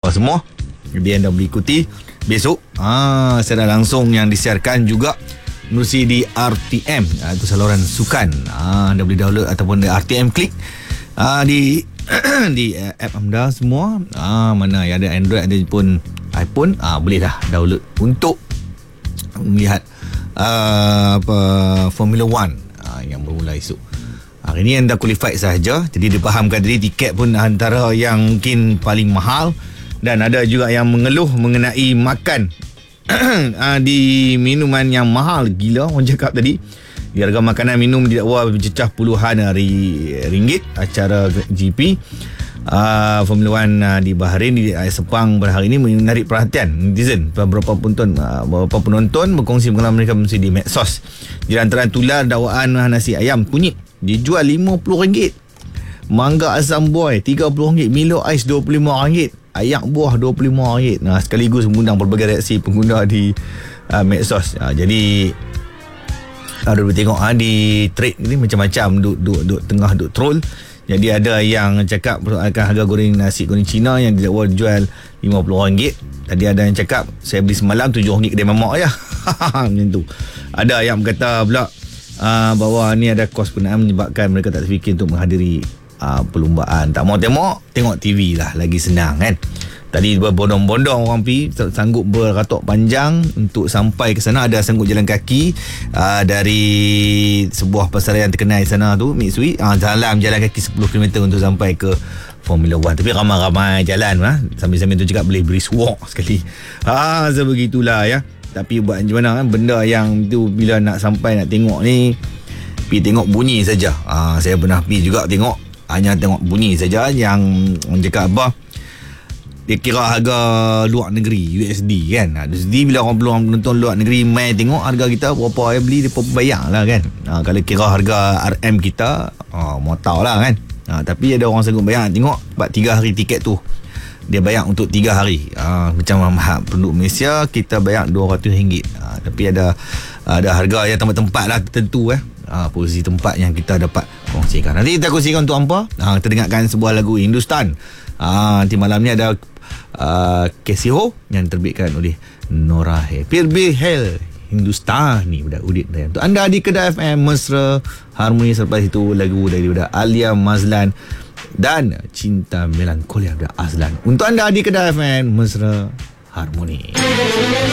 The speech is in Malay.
apa semua. Jadi anda boleh ikuti besok. Secara langsung yang disiarkan juga menerusi di RTM. Itu saluran sukan. Anda boleh download ataupun di RTM klik di di app anda semua. Mana yang ada Android ada pun iPhone, boleh dah download untuk melihat Formula 1 yang bermula esok. Hari ni anda qualified sahaja. Jadi dipahamkan tadi tiket pun antara yang mungkin paling mahal. Dan ada juga yang mengeluh mengenai makan di minuman yang mahal gila. Orang cakap tadi di harga makanan minum didakwa bercecah puluhan ringgit. Acara GP Formula 1 di Bahrain di Sepang pada hari ini menarik perhatian netizen. Beberapa penonton berkongsi pengalaman mereka di medsos. Di antara tular dakwaan nasi ayam kunyit dijual RM50, mangga asam boy RM30, Milo ais RM25, ayak buah RM25. Sekaligus mengundang pelbagai reaksi pengguna di medsos. Jadi ada tengok di trade ni macam-macam duk tengah duk troll. Jadi ada yang cakap akan harga goreng nasi goreng Cina yang didakwa jual RM50. Tadi ada yang cakap saya beli semalam RM7 kedai mamak je. Macam tu. Ada yang berkata pula bahawa ni ada kos penggunaan menyebabkan mereka tak terfikir untuk menghadiri perlumbaan. Tak mau tengok TV lah, lagi senang kan. Tadi berbondong-bondong orang pergi, sanggup beratok panjang untuk sampai ke sana. Ada sanggup jalan kaki dari sebuah pasaraya yang terkenal di sana tu, Mitsui, jalan kaki 10km untuk sampai ke Formula 1. Tapi ramai-ramai jalan sambil-sambil tu cakap boleh brisk walk sekali. Sebegitulah ya. Tapi buat macam mana kan, benda yang tu bila nak sampai nak tengok ni, pergi tengok bunyi saja. Saya pernah pergi juga tengok, hanya tengok bunyi saja. Yang orang cakap apa, dia kira harga luar negeri USD kan. USD bila orang penonton luar negeri main tengok, harga kita berapa yang beli dia pun bayar lah kan. Kalau kira harga RM kita mau tahu lah kan. Tapi ada orang sanggup bayar tengok sebab 3 hari tiket tu dia bayar untuk 3 hari. Macam penduduk Malaysia kita bayar RM200. Tapi ada harga yang tempat-tempat lah tertentu posisi tempat yang kita dapat kongsikan. Nanti kita kongsikan untuk hampa. Kita dengarkan sebuah lagu Hindustan. Nanti malam ni ada Casey Ho yang terbitkan oleh Nora Hai. Pirbi Hell Hindustani budak udit dia. Untuk anda di Kedah FM Mesra Harmoni. Selepas itu lagu daripada Alia Mazlan dan Cinta Melankolia daripada Azlan. Untuk anda di Kedah FM Mesra Harmoni.